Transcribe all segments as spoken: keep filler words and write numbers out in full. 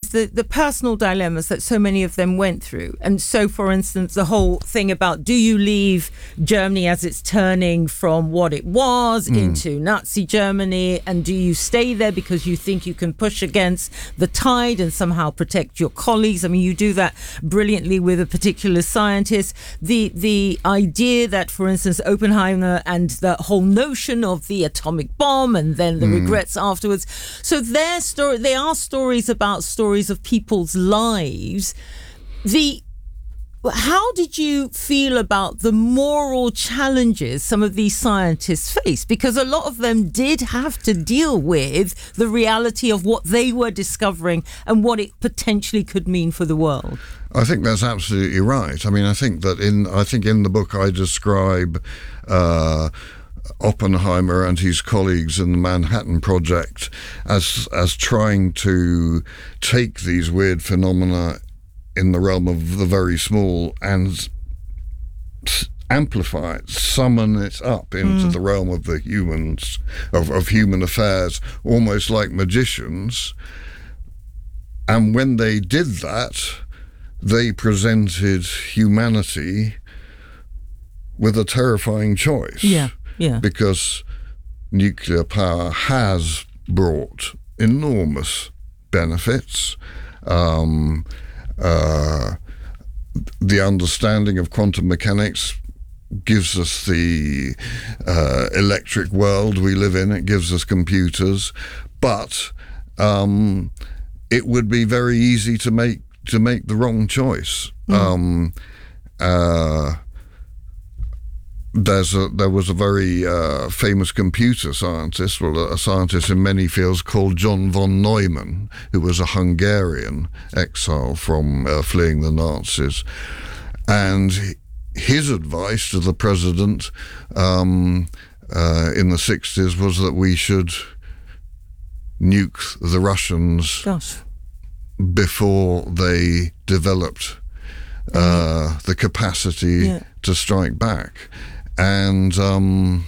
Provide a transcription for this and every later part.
the, the personal dilemmas that so many of them went through. And so, for instance, the whole thing about, do you leave Germany as it's turning from what it was mm. into Nazi Germany, and do you stay there because you think you can push against the tide and somehow protect your colleagues? I mean, you do that brilliantly with a particular scientist. The the idea that, for instance, Oppenheimer and the whole notion of the atomic bomb and then the mm. regrets afterwards. So their story, they are stories about stories of people's lives. The How did you feel about the moral challenges some of these scientists face? Because a lot of them did have to deal with the reality of what they were discovering and what it potentially could mean for the world. I think that's absolutely right. I mean, I think that in I think in the book I describe uh, Oppenheimer and his colleagues in the Manhattan Project as as trying to take these weird phenomena in the realm of the very small and amplify it, summon it up into mm. the realm of the humans, of, of human affairs, almost like magicians. And when they did that, they presented humanity with a terrifying choice. Yeah, yeah. Because nuclear power has brought enormous benefits. Um, Uh, the understanding of quantum mechanics gives us the uh, electric world we live in. It gives us computers, but um, it would be very easy to make to make the wrong choice. Mm. Um, uh, There's a, there was a very uh, famous computer scientist, well, a scientist in many fields, called John von Neumann, who was a Hungarian exile from uh, fleeing the Nazis. And his advice to the president um, uh, in the sixties was that we should nuke the Russians Gosh. before they developed uh, the capacity yeah. to strike back. And um,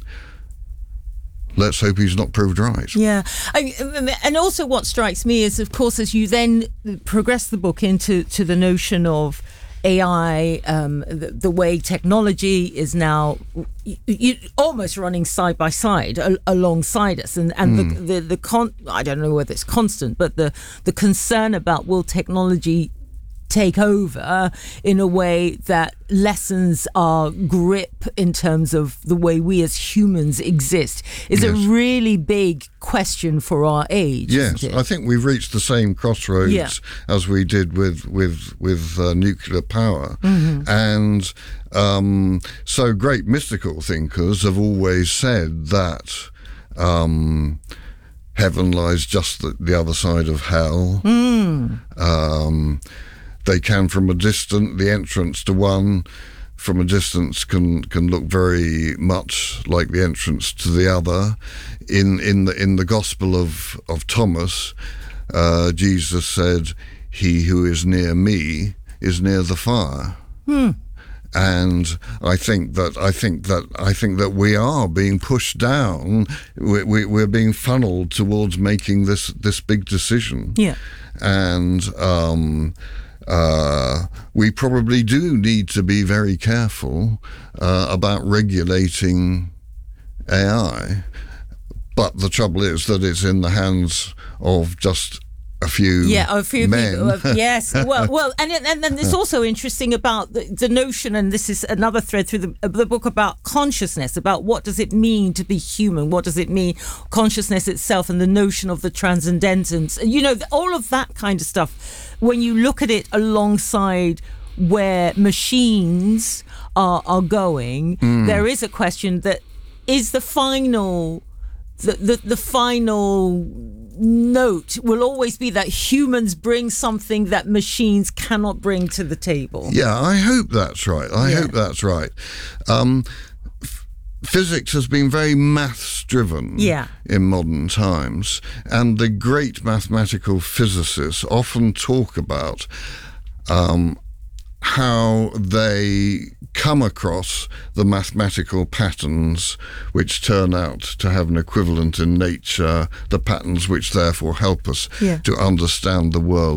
let's hope he's not proved right. Yeah. I, and also what strikes me is, of course, as you then progress the book into to the notion of A I, um, the, the way technology is now you, you, almost running side by side a, alongside us. And, and mm. the, the, the con- I don't know whether it's constant, but the, the concern about will technology take over in a way that lessens our grip in terms of the way we as humans exist is yes. a really big question for our age. Yes, I think we've reached the same crossroads yeah. as we did with with with uh, nuclear power, mm-hmm. and um, so great mystical thinkers have always said that um, heaven lies just the, the other side of hell. Mm. Um, They can, from a distance, the entrance to one from a distance can can look very much like the entrance to the other. In in the in the Gospel of of Thomas, uh, Jesus said, "He who is near me is near the fire." Hmm. And I think that I think that I think that we are being pushed down. We, we, we're being funneled towards making this this big decision. Yeah. And um, Uh, we probably do need to be very careful uh, about regulating A I, but the trouble is that it's in the hands of just a few yeah, a few men. people. Yes, well, well, and and then it's also interesting about the, the notion, and this is another thread through the, the book about consciousness, about what does it mean to be human, what does it mean, consciousness itself, and the notion of the transcendentance, and you know, all of that kind of stuff. When you look at it alongside where machines are are going, mm. there is a question that is the final, the, the the final note will always be that humans bring something that machines cannot bring to the table. Yeah, I hope that's right. I yeah. hope that's right. Um, f- physics has been very maths-driven yeah. in modern times, and the great mathematical physicists often talk about um, how they come across the mathematical patterns which turn out to have an equivalent in nature, the patterns which therefore help us yeah. to understand the world